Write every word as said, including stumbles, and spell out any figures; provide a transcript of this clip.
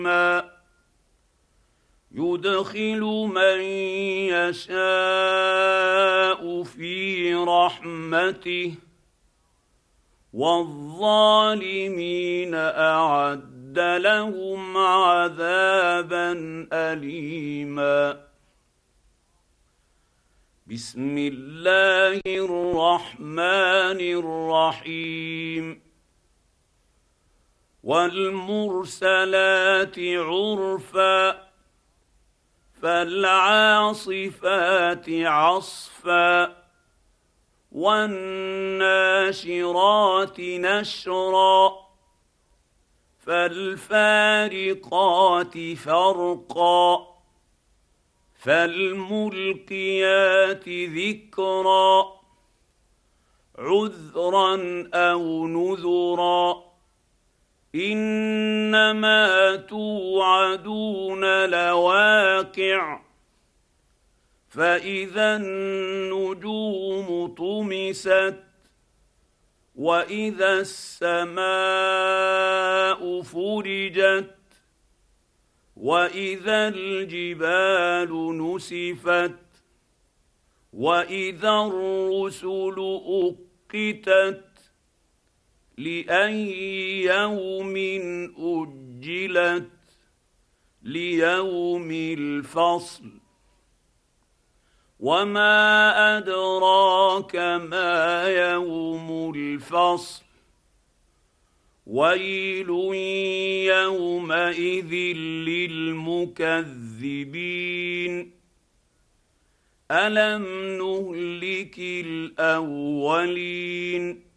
يدخل من يشاء في رحمته والظالمين اعد لهم عذابا اليما. بسم الله الرحمن الرحيم. والمرسلات عرفا فالعاصفات عصفا والناشرات نشرا فالفارقات فرقا فالملقيات ذكرا عذرا او نذرا انما توعدون لواقع فاذا النجوم طمست واذا السماء فرجت واذا الجبال نسفت واذا الرسل اقتت لاي يوم اجلت ليوم الفصل. وما ادراك ما يوم الفصل ويل يومئذ للمكذبين. الم نهلك الاولين